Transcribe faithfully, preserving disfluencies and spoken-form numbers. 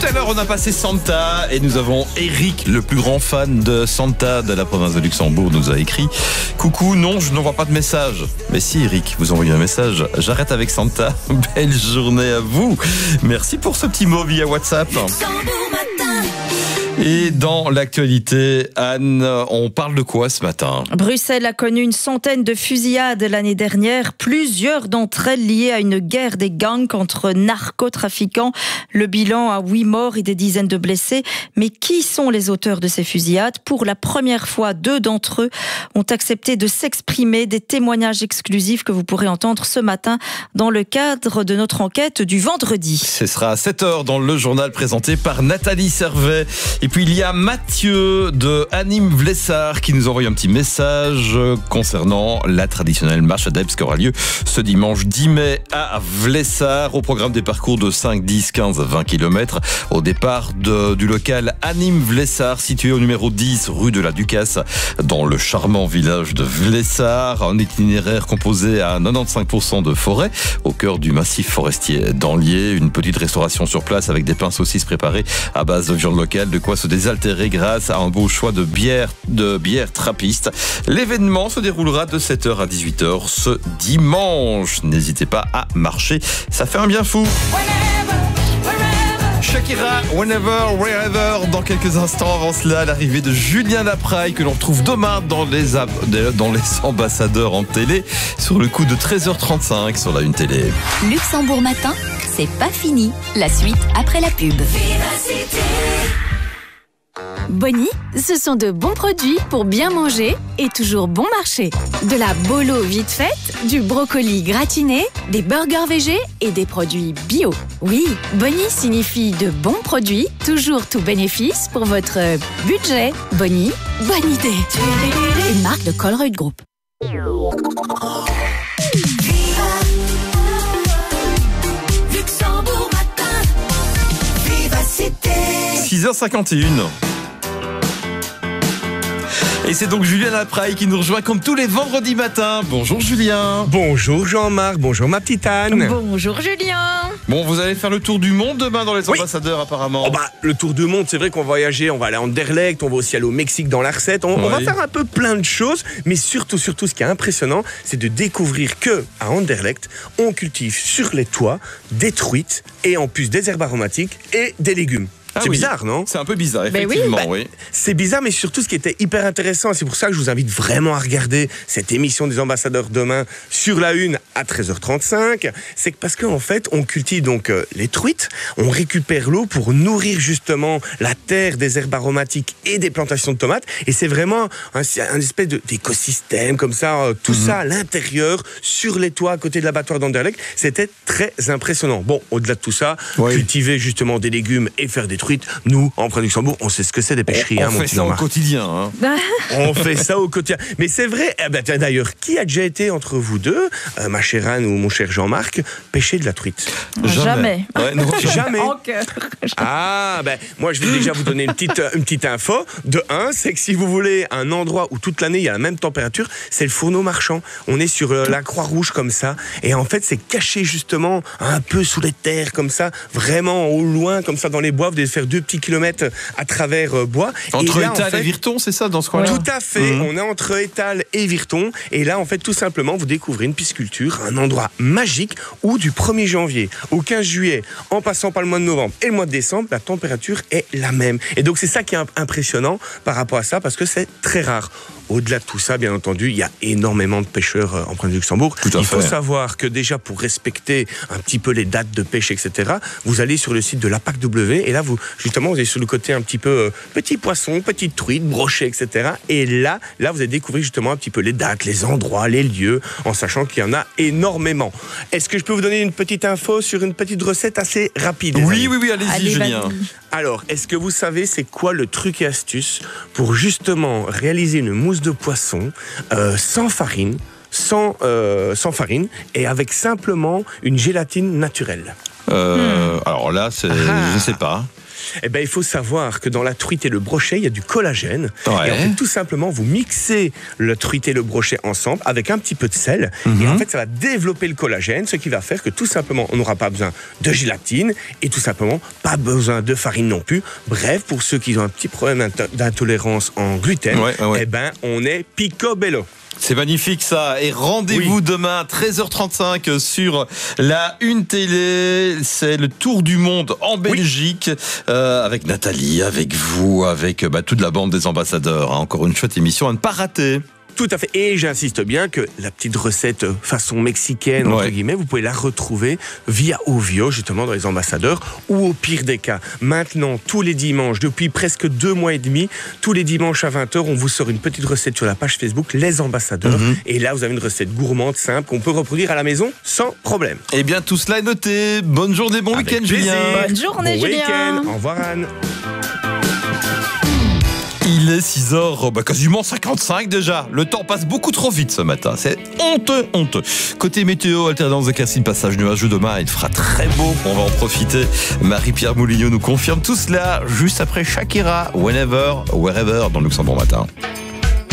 à l'heure, on a passé Santa et nous avons Eric, le plus grand fan de Santa de la province de Luxembourg, nous a écrit « Coucou, non, je n'envoie pas de message. » Mais si, Eric, vous envoyez un message. J'arrête avec Santa. Belle journée à vous. Merci pour ce petit mot via WhatsApp. Et dans l'actualité, Anne, on parle de quoi ce matin ? Bruxelles a connu une centaine de fusillades l'année dernière, plusieurs d'entre elles liées à une guerre des gangs entre narcotrafiquants. Le bilan a huit morts et des dizaines de blessés. Mais qui sont les auteurs de ces fusillades ? Pour la première fois, deux d'entre eux ont accepté de s'exprimer, des témoignages exclusifs que vous pourrez entendre ce matin dans le cadre de notre enquête du vendredi. Ce sera à sept heures dans le journal présenté par Nathalie Servet. Et puis il y a Mathieu de Annime-Vlessard qui nous envoie un petit message concernant la traditionnelle marche à Debs qui aura lieu ce dimanche dix mai à Vlessard, au programme des parcours de cinq, dix, quinze, vingt kilomètres au départ de, du local Annime-Vlessard situé au numéro dix rue de la Ducasse dans le charmant village de Vlessard. Un itinéraire composé à quatre-vingt-quinze pour cent de forêt au cœur du massif forestier d'Anlier. Une petite restauration sur place avec des pains saucisses préparés à base de viande locale, de quoi se désaltérer grâce à un beau choix de bière, de bière trappiste. L'événement se déroulera de sept heures à dix-huit heures ce dimanche. N'hésitez pas à marcher, ça fait un bien fou. Shakira, Whenever, Wherever, dans quelques instants. Avant cela, l'arrivée de Julien Lapraille que l'on retrouve demain dans les, ab- dans les ambassadeurs en télé sur le coup de treize heures trente-cinq sur la Une Télé. Luxembourg matin, c'est pas fini. La suite après la pub. Bonnie, ce sont de bons produits pour bien manger et toujours bon marché. De la bolo vite faite, du brocoli gratiné, des burgers végés et des produits bio. Oui, Bonnie signifie de bons produits, toujours tout bénéfice pour votre budget. Bonnie, bonne idée. Une marque de Colruyt Group. six heures cinquante et une. Et c'est donc Julien Lapraille qui nous rejoint comme tous les vendredis matins. Bonjour Julien. Bonjour Jean-Marc, bonjour ma petite Anne. Bonjour Julien. Bon, vous allez faire le tour du monde demain dans les Oui. ambassadeurs apparemment. Oh bah, le tour du monde, c'est vrai qu'on va voyager, on va aller à Anderlecht, on va aussi aller au Mexique dans la recette, on, Oui. on va faire un peu plein de choses, mais surtout, surtout, ce qui est impressionnant, c'est de découvrir que à Anderlecht, on cultive sur les toits des truites et en plus des herbes aromatiques et des légumes. Ah c'est oui. bizarre, non ? C'est un peu bizarre, Ben oui. effectivement, Ben, oui. C'est bizarre, mais surtout ce qui était hyper intéressant, c'est pour ça que je vous invite vraiment à regarder cette émission des ambassadeurs demain sur la Une à treize heures trente-cinq. C'est que parce qu'en fait, on cultive donc euh, les truites, on récupère l'eau pour nourrir justement la terre des herbes aromatiques et des plantations de tomates. Et c'est vraiment un, un espèce de, d'écosystème comme ça, euh, tout Mm-hmm. ça à l'intérieur, sur les toits à côté de l'abattoir d'Anderlecht. C'était très impressionnant. Bon, au-delà de tout ça, Oui. cultiver justement des légumes et faire des truites, nous, en Luxembourg, on sait ce que c'est des pêcheries, On, hein, on mon fait petit ça au Jean-Marc. quotidien. Hein. On fait ça au quotidien. Mais c'est vrai, eh ben, tiens, d'ailleurs, qui a déjà été entre vous deux, euh, ma chère Anne ou mon cher Jean-Marc, pêcher de la truite ? Jamais. Ouais, non, Jamais. En cœur. Ah, ben, moi, je vais déjà vous donner une petite, une petite info. De un, c'est que si vous voulez un endroit où toute l'année il y a la même température, c'est le fourneau marchand. On est sur euh, la Croix-Rouge comme ça. Et en fait, c'est caché justement un peu sous les terres comme ça, vraiment au loin comme ça dans les bois. Vous devez faire deux petits kilomètres à travers euh, bois. Entre et là, en Étal fait, et Virton, c'est ça, dans ce coin-là ? Tout à fait, Mmh. on est entre Étal et Virton et là en fait tout simplement vous découvrez une pisciculture, un endroit magique où du premier janvier au quinze juillet, en passant par le mois de novembre et le mois de décembre, la température est la même. Et donc c'est ça qui est impressionnant par rapport à ça parce que c'est très rare. Au-delà de tout ça, bien entendu, il y a énormément de pêcheurs en province de Luxembourg. Tout à il faut fait. savoir que déjà pour respecter un petit peu les dates de pêche, et cetera, vous allez sur le site de la P A C W et là, vous justement, vous allez sur le côté un petit peu euh, petit poisson, petite truite, brochet, et cetera. Et là, là, vous allez découvrir justement un petit peu les dates, les endroits, les lieux, en sachant qu'il y en a énormément. Est-ce que je peux vous donner une petite info sur une petite recette assez rapide? les Oui, amis oui, oui, allez-y, Allez, Julien. vas-y. Alors, est-ce que vous savez c'est quoi le truc et astuce pour justement réaliser une mousse de poisson euh, sans farine, sans, euh, sans farine et avec simplement une gélatine naturelle? Euh, Alors là, c'est, Ah. je sais pas. Eh ben, il faut savoir que dans la truite et le brochet, il y a du collagène. Ouais. Et en fait, tout simplement, vous mixez le truite et le brochet ensemble avec un petit peu de sel. Mm-hmm. Et en fait, ça va développer le collagène, ce qui va faire que tout simplement, on n'aura pas besoin de gélatine et tout simplement, pas besoin de farine non plus. Bref, pour ceux qui ont un petit problème d'intolérance en gluten, ouais, ouais. eh ben, on est picobello. C'est magnifique ça. Et rendez-vous oui. demain treize heures trente-cinq sur la Une Télé. C'est le tour du monde en Belgique oui. euh, avec Nathalie, avec vous, avec bah, toute la bande des ambassadeurs. Hein. Encore une chouette émission à ne pas rater. Tout à fait. Et j'insiste bien que la petite recette façon mexicaine, entre ouais. guillemets, vous pouvez la retrouver via Ovio, justement, dans les ambassadeurs, ou au pire des cas. Maintenant, tous les dimanches, depuis presque deux mois et demi, tous les dimanches à vingt heures, on vous sort une petite recette sur la page Facebook Les Ambassadeurs. Mm-hmm. Et là, vous avez une recette gourmande, simple, qu'on peut reproduire à la maison sans problème. Eh bien, tout cela est noté. Bonne journée, bon Avec week-end, plaisir. Julien. Bonne journée, bon Julien. Week-end. Au revoir, Anne. Il est six heures, bah quasiment cinquante-cinq déjà. Le temps passe beaucoup trop vite ce matin. C'est honteux, honteux. Côté météo, alternance d'éclaircies, passage nuageux demain. Il fera très beau. On va en profiter. Marie-Pierre Moulignot nous confirme tout cela juste après Shakira. Whenever, wherever dans le Luxembourg matin.